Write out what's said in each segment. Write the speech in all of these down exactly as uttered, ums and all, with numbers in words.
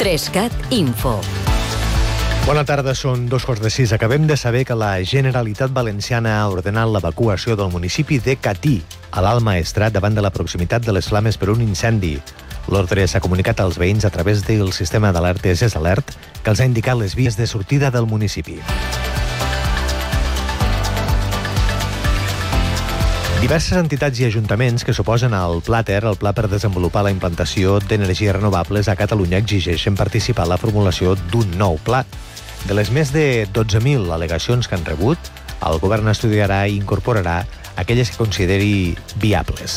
Trescat Info. Bona tarda, són dos quarts de sis. Acabem de saber que la Generalitat Valenciana ha ordenat l'evacuació del municipi de Catí, a l'Alt Maestrat, davant de la proximitat de les flames per un incendi. L'ordre s'ha comunicat als veïns a través del sistema d'alertes Es Alert, que els ha indicat les vies de sortida del municipi. Diverses entitats i ajuntaments que s'oposen al Plater, el Pla per desenvolupar la implantació d'energies renovables a Catalunya, exigeixen participar en la formulació d'un nou pla. De les més de dotze mil al·legacions que han rebut, el govern estudiarà i incorporarà aquelles que consideri viables.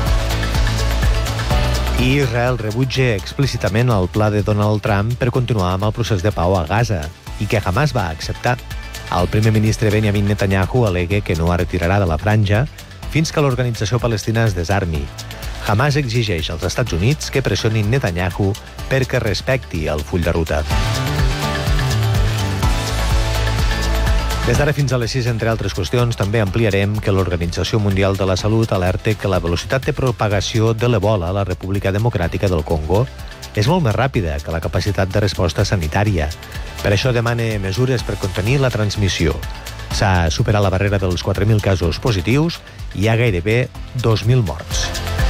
I Israel rebutja explícitament el pla de Donald Trump per continuar amb el procés de pau a Gaza i que Hamas va acceptar. El primer ministre Benjamin Netanyahu al·lega que no es retirarà de la franja fins que l'organització palestina es desarmi. Hamas exigeix als Estats Units que pressionin Netanyahu perquè respecti el full de ruta. Des d'ara fins a les sis, entre altres qüestions, també ampliarem que l'Organització Mundial de la Salut alerta que la velocitat de propagació de l'Ebola a la República Democràtica del Congo és molt més ràpida que la capacitat de resposta sanitària. Per això demana mesures per contenir la transmissió. S'ha superat la barrera dels quatre mil casos positius i hi ha gairebé dos mil morts.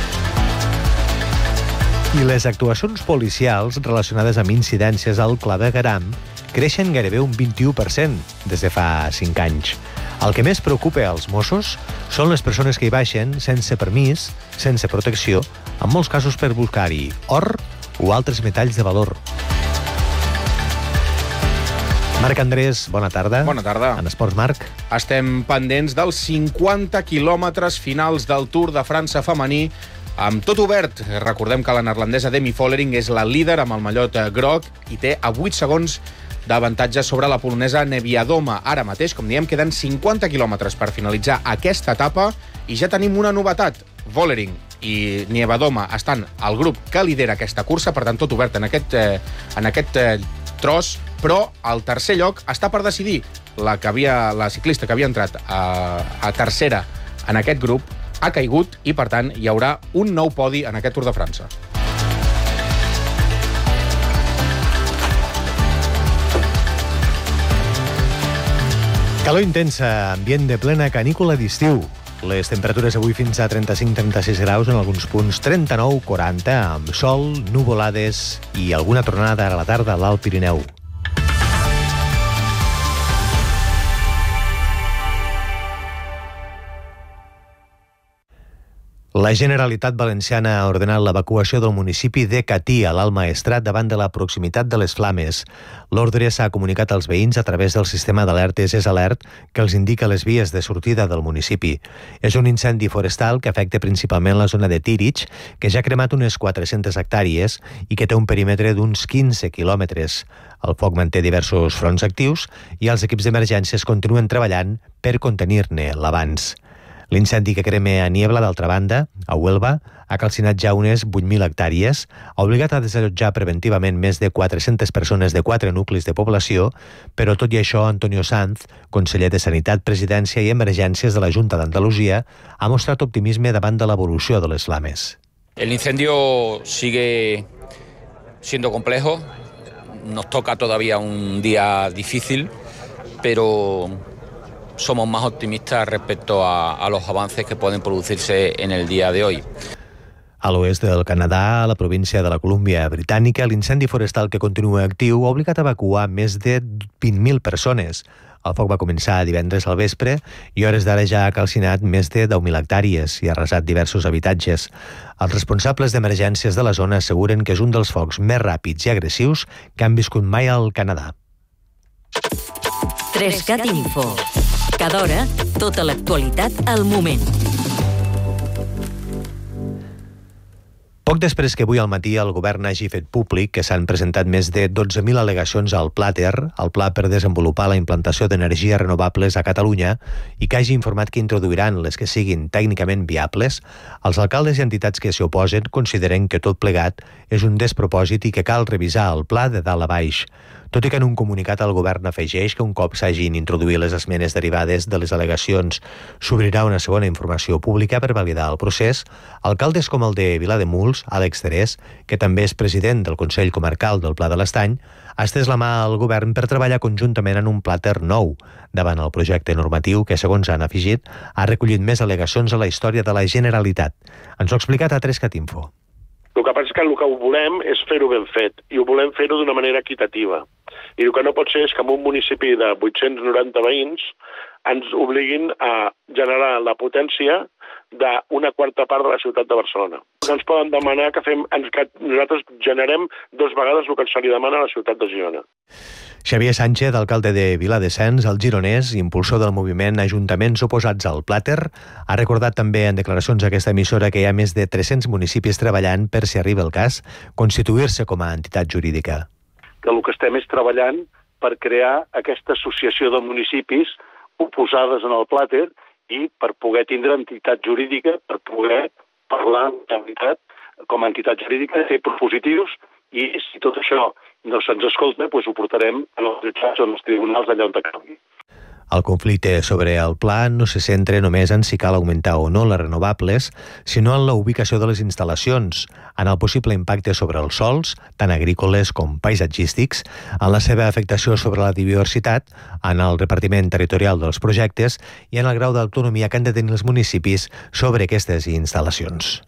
I les actuacions policials relacionades amb incidències al clavegueram creixen gairebé un vint-i-u per cent des de fa cinc anys. El que més preocupa als Mossos són les persones que hi baixen sense permís, sense protecció, en molts casos per buscar-hi or o altres metalls de valor. Marc Andrés, bona tarda. Bona tarda. En esports, Marc. Estem pendents dels cinquanta quilòmetres finals del Tour de França femení, amb tot obert. Recordem que la neerlandesa Demi Vollering és la líder amb el mallot groc i té a vuit segons d'avantatge sobre la polonesa Niewiadoma. Ara mateix, com diem, queden cinquanta quilòmetres per finalitzar aquesta etapa i ja tenim una novetat. Vollering i Niewiadoma estan al grup que lidera aquesta cursa, per tant, tot obert en aquest, eh, en aquest eh, tros, però el tercer lloc està per decidir. La, que havia, la ciclista que havia entrat a, a tercera en aquest grup ha caigut i, per tant, hi haurà un nou podi en aquest Tour de França. Calor intensa, ambient de plena canícula d'estiu. Les temperatures avui fins a trenta-cinc a trenta-sis graus, en alguns punts trenta-nou a quaranta, amb sol, nuvolades i alguna tronada a la tarda a l'Alt Pirineu. La Generalitat Valenciana ha ordenat l'evacuació del municipi de Catí, a l'Alt Maestrat, davant de la proximitat de les flames. L'ordre s'ha comunicat als veïns a través del sistema d'alertes Es Alert, que els indica les vies de sortida del municipi. És un incendi forestal que afecta principalment la zona de Tírig, que ja ha cremat unes quatre-centes hectàrees i que té un perímetre d'uns quinze quilòmetres. El foc manté diversos fronts actius i els equips d'emergències continuen treballant per contenir-ne l'avanç. L'incendi que crema a Niebla, d'altra banda, a Huelva, ha calcinat ja unes vuit mil hectàrees, ha obligat a desallotjar preventivament més de quatre-centes persones de quatre nuclis de població, però tot i això, Antonio Sanz, conseller de Sanitat, Presidència i Emergències de la Junta d'Andalusia, ha mostrat optimisme davant de l'evolució de les flames. El incendio sigue siendo complejo, nos toca todavía un día difícil, pero somos más optimistas respecto a, a los avances que pueden producirse en el día de hoy. A l'oest del Canadà, a la província de la Colúmbia Britànica, l'incendi forestal que continua actiu ha obligat a evacuar més de vint mil persones. El foc va començar divendres al vespre i hores d'ara ja ha calcinat més de deu mil hectàrees i ha arrasat diversos habitatges. Els responsables d'emergències de la zona asseguren que és un dels focs més ràpids i agressius que han viscut mai al Canadà. Trescat Info. Cada hora, tota l'actualitat al moment. Poc després que avui al matí el govern hagi fet públic que s'han presentat més de dotze mil al·legacions al Plater, el Pla per desenvolupar la implantació d'energies renovables a Catalunya, i que hagi informat que introduiran les que siguin tècnicament viables, els alcaldes i entitats que s'hi oposen consideren que tot plegat és un despropòsit i que cal revisar el pla de dalt a baix. tot i que en un comunicat el govern afegeix que un cop s'hagin introduït les esmenes derivades de les al·legacions s'obrirà una segona informació pública per validar el procés. Alcaldes com el de Vilademuls, Àlex Terès, que també és president del Consell Comarcal del Pla de l'Estany, ha estès la mà al govern per treballar conjuntament en un plàter nou davant el projecte normatiu que, segons han afegit, ha recollit més al·legacions a la història de la Generalitat. Ens ho ha explicat a Trescat Info. El que passa és que el que volem és fer-ho ben fet, i ho volem fer-ho d'una manera equitativa. I el que no pot ser és que en un municipi de vuit-cents noranta veïns ens obliguin a generar la potència d'una quarta part de la ciutat de Barcelona. Ens poden demanar que, fem, que nosaltres generem dos vegades el que se li demana a la ciutat de Girona. Xavier Sánchez, alcalde de Viladescens, el gironès, impulsor del moviment Ajuntaments Oposats al Plàter, ha recordat també en declaracions a aquesta emissora que hi ha més de tres-cents municipis treballant per, si arriba el cas, constituir-se com a entitat jurídica. Que el que estem és treballant per crear aquesta associació de municipis oposades en el Plàter i per poder tindre entitat jurídica, per poder parlar com a entitat jurídica, fer propositius, i si tot això no se'ns escolta, doncs ho portarem en els jutjats o en els tribunals allà on calgui. El conflicte sobre el pla no se centra només en si cal augmentar o no les renovables, sinó en la ubicació de les instal·lacions, en el possible impacte sobre els sòls, tant agrícoles com paisatgístics, en la seva afectació sobre la biodiversitat, en el repartiment territorial dels projectes i en el grau d'autonomia que han de tenir els municipis sobre aquestes instal·lacions.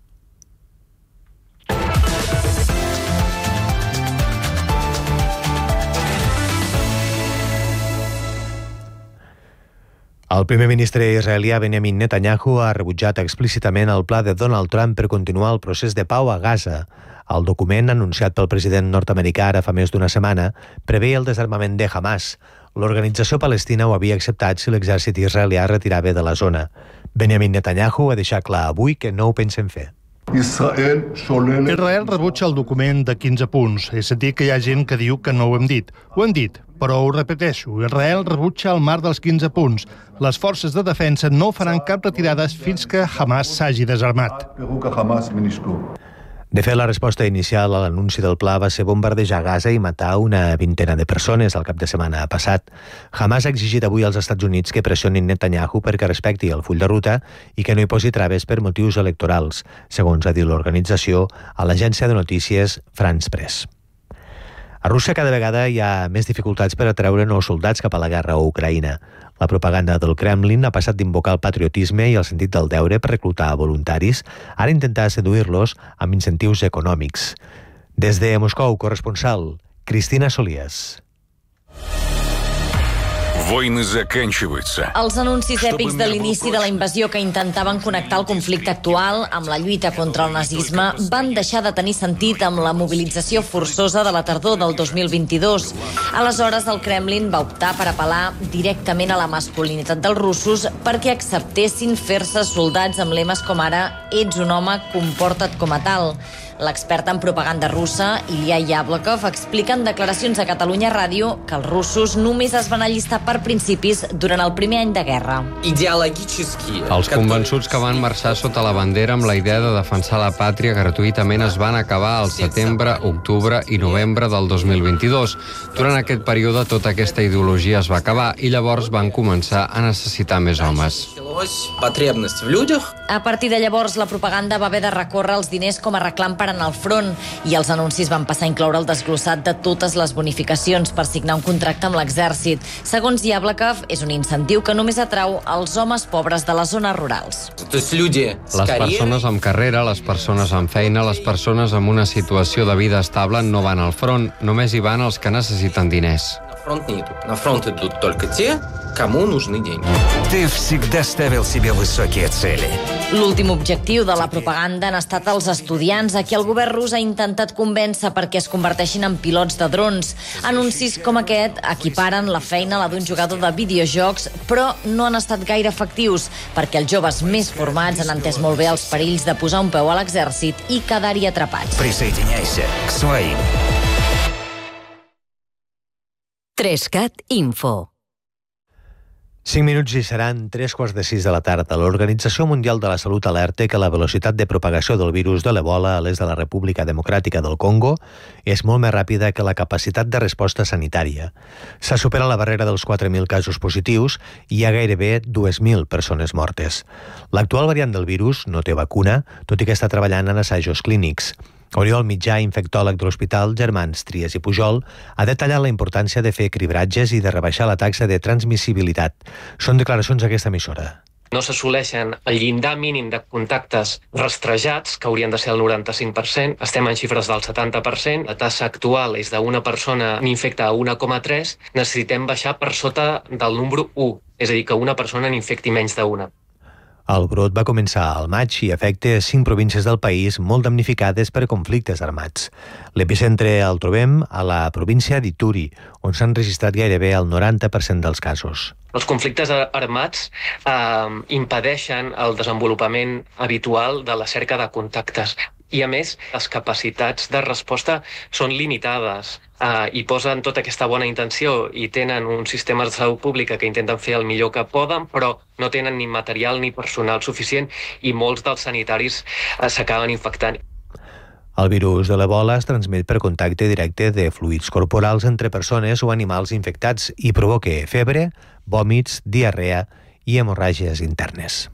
El primer ministre israelià Benjamin Netanyahu ha rebutjat explícitament el pla de Donald Trump per continuar el procés de pau a Gaza. El document, anunciat pel president nord-americà ara fa més d'una setmana, preveia el desarmament de Hamas. L'organització palestina ho havia acceptat si l'exèrcit israelià retirava de la zona. Benjamin Netanyahu ha deixat clar avui que no ho pensen fer. Israel rebutja el document de quinze punts. He sentit que hi ha gent que diu que no ho hem dit. Ho hem dit, però ho repeteixo. Israel rebutja el marc dels quinze punts. Les forces de defensa no faran cap retirades fins que Hamas s'hagi desarmat. De fet, la resposta inicial a l'anunci del pla va ser bombardejar Gaza i matar una vintena de persones el cap de setmana passat. Hamas ha exigit avui als Estats Units que pressionin Netanyahu perquè respecti el full de ruta i que no hi posi traves per motius electorals, segons ha dit l'organització a l'agència de notícies France Press. A Rússia cada vegada hi ha més dificultats per atreure nous soldats cap a la guerra a Ucraïna. La propaganda del Kremlin ha passat d'invocar el patriotisme i el sentit del deure per reclutar voluntaris, ara intentar seduir-los amb incentius econòmics. Des de Moscou, corresponsal, Cristina Solías. Els anuncis èpics de l'inici de la invasió que intentaven connectar el conflicte actual amb la lluita contra el nazisme van deixar de tenir sentit amb la mobilització forçosa de la tardor del dos mil vint-i-dos. Aleshores, el Kremlin va optar per apel·lar directament a la masculinitat dels russos perquè acceptessin fer-se soldats amb lemes com ara «Ets un home, comporta't com a tal». L'expert en propaganda russa, Ilya Yablokov, explica en declaracions a Catalunya Ràdio que els russos només es van allistar per principis durant el primer any de guerra. Els convençuts que van marxar sota la bandera amb la idea de defensar la pàtria gratuïtament es van acabar al setembre, octubre i novembre del dos mil vint-i-dos. Durant aquest període tota aquesta ideologia es va acabar i llavors van començar a necessitar més homes. A partir de llavors, la propaganda va haver de recórrer els diners com a reclam per anar al front i els anuncis van passar a incloure el desglossat de totes les bonificacions per signar un contracte amb l'exèrcit. Segons Yablokov, és un incentiu que només atrau els homes pobres de les zones rurals. Les persones amb carrera, les persones amb feina, les persones amb una situació de vida estable no van al front, només hi van els que necessiten diners. На фронт идут только те, кому нужны деньги. Ты всегда ставил себе высокие цели. L'últim objectiu de la propaganda han estat els estudiants a qui el govern rus ha intentat convèncer perquè es converteixin en pilots de drons. Anuncis com aquest equiparen la feina a la d'un jugador de videojocs, però no han estat gaire efectius perquè els joves més formats han entès molt bé els perills de posar un peu a l'exèrcit i quedar-hi atrapats. Присоединяйся к своим. Trescat Info. cinc minuts i seran tres quarts de sis de la tarda. L'Organització Mundial de la Salut alerta que la velocitat de propagació del virus de l'Ebola a l'est de la República Democràtica del Congo és molt més ràpida que la capacitat de resposta sanitària. S'ha superat la barrera dels quatre mil casos positius i hi ha gairebé dues mil persones mortes. L'actual variant del virus no té vacuna, tot i que està treballant en assajos clínics. Oriol Mitjà, infectòleg de l'Hospital Germans Trias i Pujol, ha detallat la importància de fer cribratges i de rebaixar la taxa de transmissibilitat. Són declaracions d'aquesta emissora. No s'assoleixen el llindar mínim de contactes rastrejats, que haurien de ser el noranta-cinc per cent. Estem en xifres del setanta per cent. La taxa actual és d'una persona n'infecta a un coma tres. Necessitem baixar per sota del número u, és a dir, que una persona n'infecti menys d'una. El brot va començar al maig i afecta cinc províncies del país molt damnificades per conflictes armats. L'epicentre el trobem a la província d'Ituri, on s'han registrat gairebé el noranta per cent dels casos. Els conflictes armats eh, impedeixen el desenvolupament habitual de la cerca de contactes. I, a més, les capacitats de resposta són limitades eh, i posen tota aquesta bona intenció i tenen un sistema de salut pública que intenten fer el millor que poden, però no tenen ni material ni personal suficient i molts dels sanitaris eh, s'acaben infectant. El virus de l'Ebola es transmet per contacte directe de fluids corporals entre persones o animals infectats i provoca febre, vòmits, diarrea i hemorràgies internes.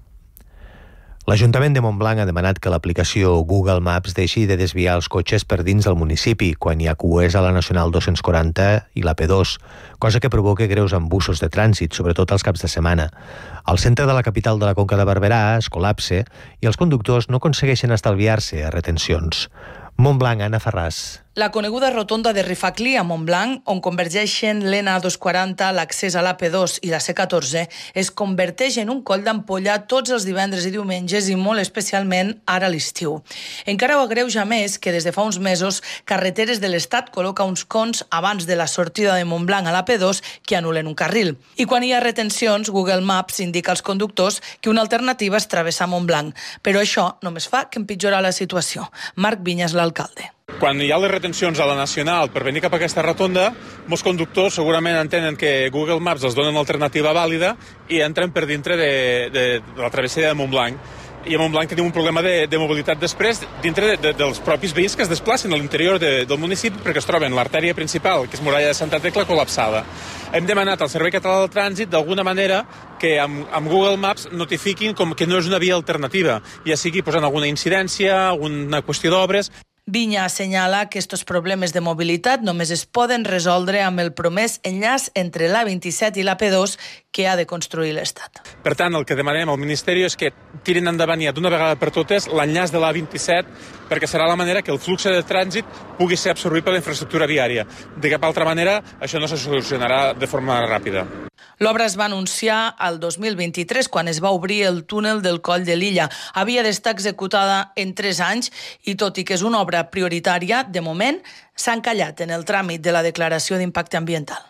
L'Ajuntament de Montblanc ha demanat que l'aplicació Google Maps deixi de desviar els cotxes per dins del municipi quan hi ha cues a la Nacional dos-cents quaranta i la P dos, cosa que provoca greus embussos de trànsit, sobretot els caps de setmana. El centre de la capital de la Conca de Barberà es col·lapsa i els conductors no aconsegueixen estalviar-se a retencions. Montblanc, Anna Ferràs. La coneguda rotonda de Rifaclí a Montblanc, on convergeixen l'N A dos quaranta, l'accés a l'A P dos i la C catorze, es converteix en un coll d'ampolla tots els divendres i diumenges i molt especialment ara a l'estiu. Encara ho agreuja més que des de fa uns mesos Carreteres de l'Estat col·loca uns cons abans de la sortida de Montblanc a l'A P dos que anulen un carril. I quan hi ha retencions, Google Maps indica als conductors que una alternativa és travessar Montblanc. Però això només fa que empitjorar la situació. Marc Vinyes, l'alcalde. Quan hi ha les retencions a la Nacional per venir cap a aquesta rotonda, molts conductors segurament entenen que Google Maps els dona una alternativa vàlida i entren per dintre de, de, de la travessia de Montblanc. I a Montblanc tenim un problema de, de mobilitat després dintre de, de, dels propis veïns que es desplacen a l'interior de, del municipi perquè es troben l'artèria principal, que és Muralla de Santa Tecla, col·lapsada. Hem demanat al Servei Català del Trànsit d'alguna manera que amb, amb Google Maps notifiquin com que no és una via alternativa, ja sigui posant alguna incidència, alguna qüestió d'obres. Vinya assenyala que aquests problemes de mobilitat només es poden resoldre amb el promès enllaç entre l'A vint-i-set i l'A P dos que ha de construir l'Estat. Per tant, el que demanem al Ministeri és que tirin endavant ja d'una vegada per totes l'enllaç de l'A vint-i-set perquè serà la manera que el flux de trànsit pugui ser absorbit per la infraestructura viària. De cap altra manera, això no se solucionarà de forma ràpida. L'obra es va anunciar al dos mil vint-i-tres, quan es va obrir el túnel del Coll de l'Illa. Havia d'estar executada en tres anys i, tot i que és una obra prioritària, de moment s'ha encallat en el tràmit de la declaració d'impacte ambiental.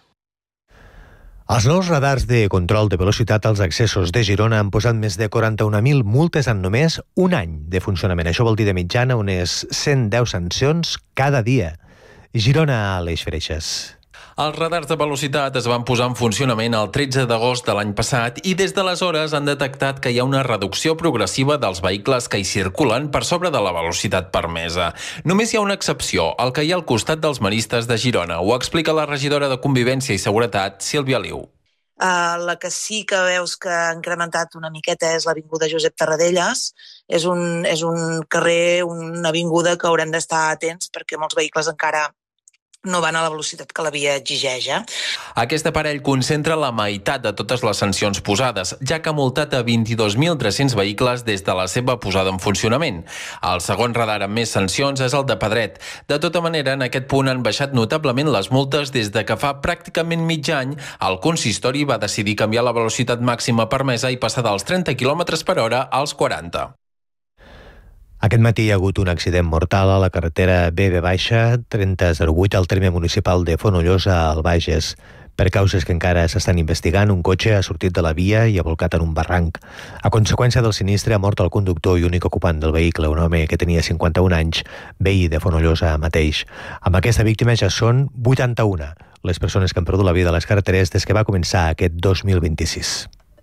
Els nous radars de control de velocitat als accessos de Girona han posat més de quaranta-un mil multes en només un any de funcionament. Això vol dir de mitjana unes cent deu sancions cada dia. Girona, Aleix Freixas. Els radars de velocitat es van posar en funcionament el tretze d'agost de l'any passat i des d'aleshores han detectat que hi ha una reducció progressiva dels vehicles que hi circulen per sobre de la velocitat permesa. Només hi ha una excepció, el que hi ha al costat dels maristes de Girona. Ho explica la regidora de Convivència i Seguretat, Sílvia Liu. Uh, la que sí que veus que ha incrementat una miqueta és l'avinguda Josep Tarradellas. És un, és un carrer, una avinguda que haurem d'estar atents perquè molts vehicles encara no van a la velocitat que la via exigeix. Eh? Aquest aparell concentra la meitat de totes les sancions posades, ja que ha multat a vint-i-dos mil tres-cents vehicles des de la seva posada en funcionament. El segon radar amb més sancions és el de Pedret. De tota manera, en aquest punt han baixat notablement les multes des de que fa pràcticament mig any el consistori va decidir canviar la velocitat màxima permesa i passar dels trenta quilòmetres per hora als quaranta. Aquest matí hi ha hagut un accident mortal a la carretera B B trenta zero vuit al terme municipal de Fonollosa, al Bages. Per causes que encara s'estan investigant, un cotxe ha sortit de la via i ha volcat en un barranc. A conseqüència del sinistre ha mort el conductor i únic ocupant del vehicle, un home que tenia cinquanta-un anys, veí de Fonollosa mateix. Amb aquesta víctima ja són vuitanta-una. les persones que han perdut la vida a les carreteres des que va començar aquest dos mil vint-i-sis.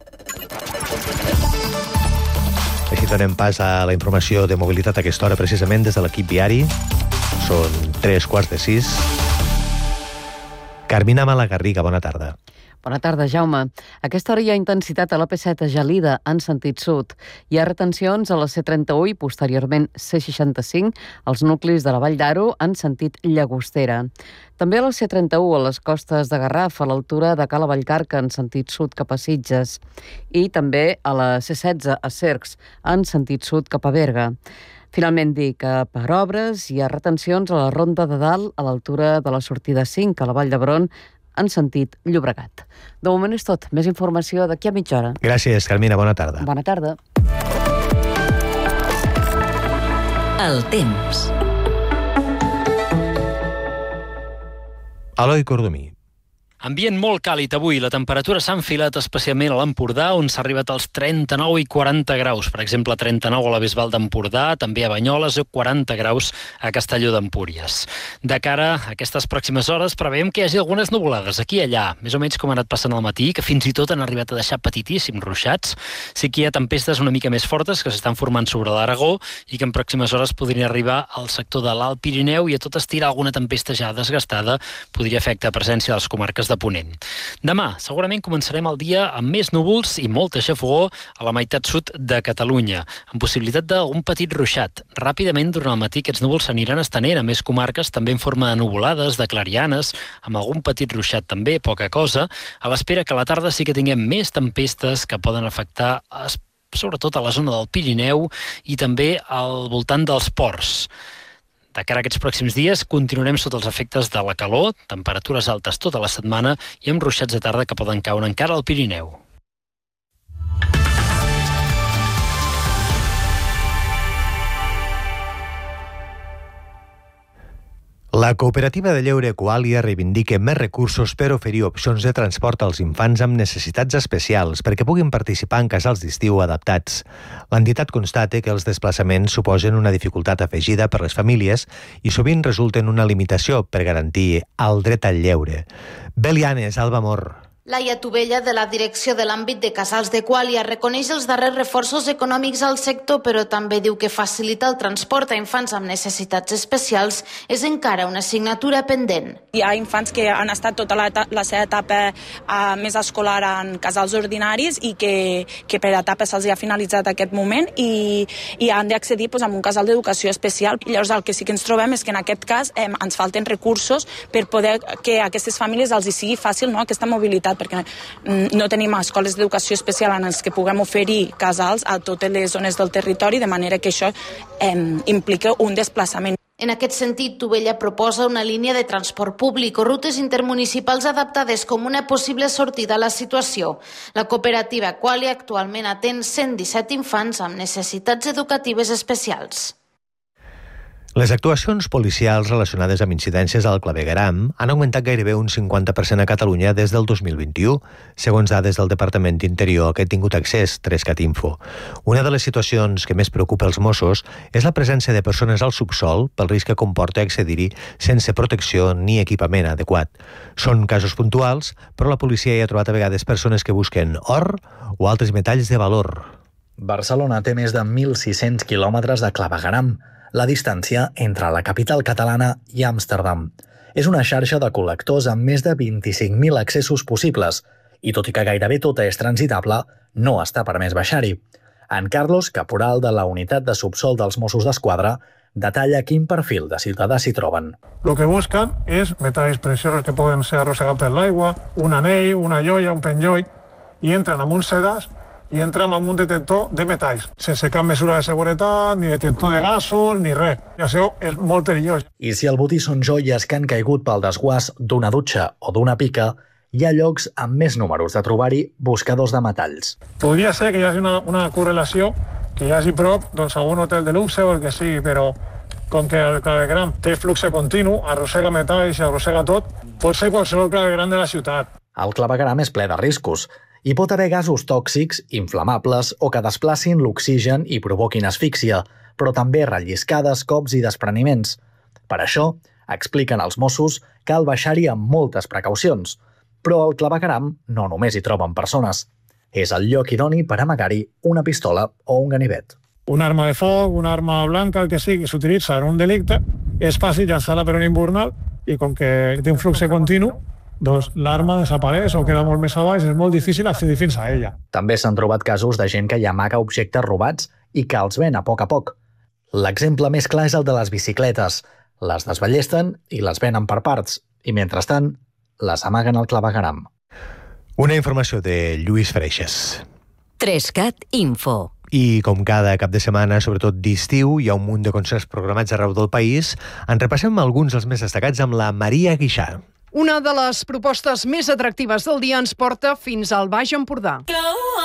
Així donem pas a la informació de mobilitat a aquesta hora, precisament des de l'equip viari. Són tres quarts de sis. Carmina Malagarriga, bona tarda. Bona tarda, Jaume. A aquesta hora hi ha intensitat a l'A P set a Gelida, en sentit sud. Hi ha retencions a la C trenta-u i posteriorment C seixanta-cinc, als nuclis de la Vall d'Aro, en sentit Llagostera. També a la C trenta-u, a les costes de Garraf, a l'altura de Cala Vallcarca, en sentit sud cap a Sitges. I també a la C setze, a Cercs, en sentit sud cap a Berga. Finalment dir que per obres hi ha retencions a la Ronda de Dalt, a l'altura de la sortida cinc, a la Vall d'Hebron, en sentit Llobregat. De moment és tot. Més informació d'aquí a mitja hora. Gràcies, Carmina. Bona tarda. Bona tarda. El temps. Eloi Cordomí. Ambient molt càlid avui. La temperatura s'ha enfilat especialment a l'Empordà, on s'ha arribat als trenta-nou i quaranta graus. Per exemple, trenta-nou a la Bisbal d'Empordà, també a Banyoles, o quaranta graus a Castelló d'Empúries. De cara a aquestes pròximes hores, preveiem que hi hagi algunes nuvolades aquí i allà, més o menys com ha anat passant al matí, que fins i tot han arribat a deixar petitíssims ruixats. Sí que hi ha tempestes una mica més fortes que s'estan formant sobre l'Aragó i que en pròximes hores podrien arribar al sector de l'Alt Pirineu i a tot estirar alguna tempesta ja desgastada podria afectar la presència de les comarques de Ponent. Demà, segurament començarem el dia amb més núvols i molta xafogor a la meitat sud de Catalunya, amb possibilitat d'algun petit ruixat. Ràpidament, durant el matí, aquests núvols s'aniran estenent a més comarques, també en forma de nuvolades, de clarianes, amb algun petit ruixat també, poca cosa, a l'espera que a la tarda sí que tinguem més tempestes que poden afectar sobretot a la zona del Pirineu i també al voltant dels ports. De cara a aquests pròxims dies continuarem sota els efectes de la calor, temperatures altes tota la setmana i amb ruixats de tarda que poden caure encara al Pirineu. La cooperativa de lleure Equalia reivindica més recursos per oferir opcions de transport als infants amb necessitats especials perquè puguin participar en casals d'estiu adaptats. L'entitat constata que els desplaçaments suposen una dificultat afegida per les famílies i sovint resulten una limitació per garantir el dret al lleure. Belianes, Alba Mor. Laia Tubella, de la direcció de l'àmbit de casals d'Equalia, reconeix els darrers reforços econòmics al sector, però també diu que facilitar el transport a infants amb necessitats especials és encara una assignatura pendent. Hi ha infants que han estat tota la, la seva etapa uh, més escolar en casals ordinaris i que, que per etapa se'ls ha finalitzat aquest moment i, i han d'accedir pues, a un casal d'educació especial. I llavors el que sí que ens trobem és que en aquest cas eh, ens falten recursos per poder que a aquestes famílies els hi sigui fàcil, no?, aquesta mobilitat, perquè no tenim escoles d'educació especial en les que puguem oferir casals a totes les zones del territori, de manera que això eh, implica un desplaçament. En aquest sentit, Tubella proposa una línia de transport públic o rutes intermunicipals adaptades com una possible sortida a la situació. La cooperativa Equalia actualment atén cent disset infants amb necessitats educatives especials. Les actuacions policials relacionades amb incidències al clavegueram han augmentat gairebé un cinquanta per cent a Catalunya des del dos mil vint-i-u, segons dades del Departament d'Interior que ha tingut accés Trescat Info. Una de les situacions que més preocupa els Mossos és la presència de persones al subsol pel risc que comporta accedir-hi sense protecció ni equipament adequat. Són casos puntuals, però la policia hi ha trobat a vegades persones que busquen or o altres metalls de valor. Barcelona té més de mil sis-cents quilòmetres de clavegueram, la distància entre la capital catalana i Amsterdam. És una xarxa de col·lectors amb més de vint-i-cinc mil accessos possibles i, tot i que gairebé tota és transitable, no està permès baixar-hi. En Carlos, caporal de la unitat de subsol dels Mossos d'Esquadra, detalla quin perfil de ciutadà s'hi troben. Lo que buscan és metalls preciosos que poden ser arrossegats per l'aigua, un anell, una joia, un penjoll, i entren amb un sedàs i entrem amb un detector de metalls, sense cap mesura de seguretat, ni detector de gasos, ni res. I això és molt perillós. I si el botí són joies que han caigut pel desguàs d'una dutxa o d'una pica, hi ha llocs amb més números de trobar-hi buscadors de metalls. Podria ser que hi hagi una, una correlació, que hi hagi prop doncs, algun hotel de luxe o el que sigui, però com que el clavegueram té flux continu, arrossega metalls i arrossega tot, pot ser qualsevol clavegueram de la ciutat. El clavegueram és ple de riscos. Hi pot haver gasos tòxics, inflamables o que desplacin l'oxigen i provoquin asfíxia, però també relliscades, cops i despreniments. Per això, Expliquen els Mossos que al baixar-hi amb moltes precaucions, però al clavegueram no només hi troben persones. És el lloc idoni per amagar-hi una pistola o un ganivet. Un arma de foc, una arma blanca, el que sigui, s'utilitza en un delicte, és fàcil llançar-la per un invernal i com que té un flux continu, doncs l'arma desapareix o queda molt més a baix, és molt difícil accedir fins a ella. També s'han trobat casos de gent que hi amaga objectes robats i que els ven a poc a poc. L'exemple més clar és el de les bicicletes. Les desballesten i les venen per parts, i mentrestant les amaguen al clavegueram. Una informació de Lluís Freixes. Trescat Info. I com cada cap de setmana, sobretot d'estiu, hi ha un munt de concerts programats arreu del país. En repassem alguns dels més destacats amb la Maria Guixà. Una de les propostes més atractives del dia ens porta fins al Baix Empordà.